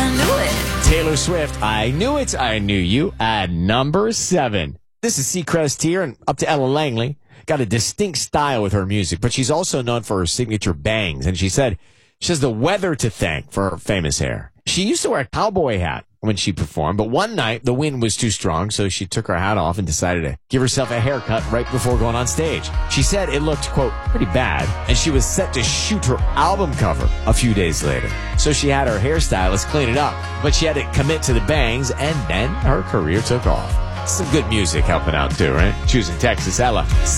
I knew it. Taylor Swift, I Knew It, I Knew You, at number 7. This is Seacrest here, and up to Ella Langley. Got a distinct style with her music, but she's also known for her signature bangs. And she has the weather to thank for her famous hair. She used to wear a cowboy hat when she performed, but one night the wind was too strong, so she took her hat off and decided to give herself a haircut right before going on stage. She said it looked, quote, pretty bad, and she was set to shoot her album cover a few days later. So she had her hairstylist clean it up, but she had to commit to the bangs, and then her career took off. Some good music helping out too, right? Choosing Texas, Ella.